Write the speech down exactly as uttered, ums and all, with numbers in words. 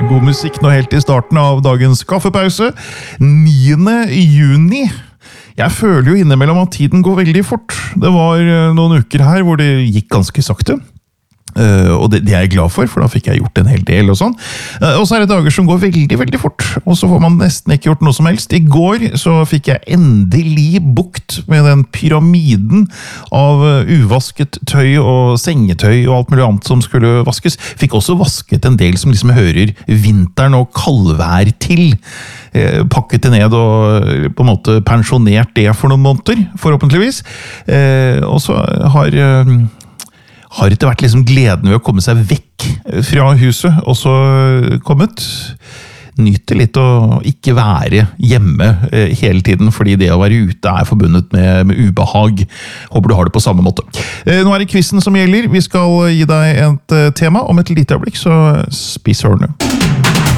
God musikk nå helt i starten av dagens kaffepause. niende juni. Jeg føler jo innimellom at tiden går veldig fort. Det var noen uker her hvor det gikk ganske sakte. Uh, og det, det er jeg glad for, for da fikk jeg gjort en hel del og sånn. Uh, og så er det dager som går veldig, veldig fort, og så får man nesten ikke gjort noe som helst. I går så fikk jeg endelig bukt med den pyramiden av uh, uvasket tøy og sengetøy og alt mulig annet som skulle vaskes. Fikk også vasket en del som liksom hører vinteren og kaldvær til. Uh, pakket det ned og på en måte pensjonert det for noen måneder, forhåpentligvis. Uh, og så har... Uh, har etter hvert liksom gleden ved å komme seg vekk fra huset, og så kommet. Nyte litt å ikke være hjemme hele tiden, fordi det å være ute er forbundet med, med ubehag. Håper du har det på samme måte. Nå er det quizen som gjelder. Vi skal gi deg et tema om et lite øyeblikk, så spis ørene.